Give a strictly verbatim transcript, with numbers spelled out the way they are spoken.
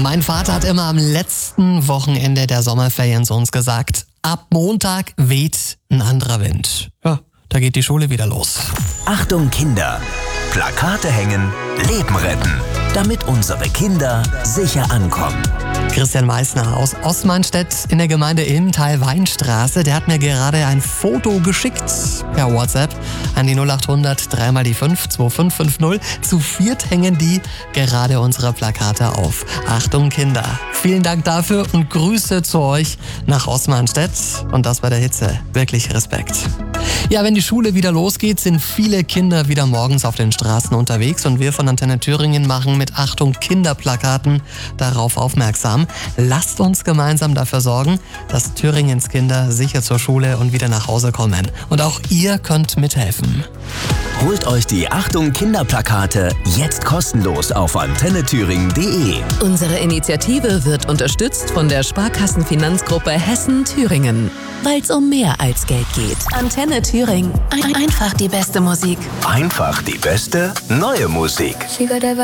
Mein Vater hat immer am letzten Wochenende der Sommerferien zu uns gesagt, ab Montag weht ein anderer Wind. Ja, da geht die Schule wieder los. Achtung Kinder! Plakate hängen, Leben retten, damit unsere Kinder sicher ankommen. Christian Meissner aus Oßmannstedt in der Gemeinde Ilmental-Weinstraße, der hat mir gerade ein Foto geschickt per WhatsApp an die null acht hundert drei mal die fünf zwei fünf fünf null. Zu viert hängen die gerade unsere Plakate auf. Achtung Kinder! Vielen Dank dafür und Grüße zu euch nach Oßmannstedt und das bei der Hitze. Wirklich Respekt. Ja, wenn die Schule wieder losgeht, sind viele Kinder wieder morgens auf den Straßen unterwegs und wir von Antenne Thüringen machen mit Achtung Kinderplakaten darauf aufmerksam. Lasst uns gemeinsam dafür sorgen, dass Thüringens Kinder sicher zur Schule und wieder nach Hause kommen. Und auch ihr könnt mithelfen. Holt euch die Achtung Kinderplakate jetzt kostenlos auf antenne thüringen punkt de. Unsere Initiative wird unterstützt von der Sparkassenfinanzgruppe Hessen-Thüringen. Weil es um mehr als Geld geht. Antenne Thüringen. Ein- einfach die beste Musik. Einfach die beste neue Musik.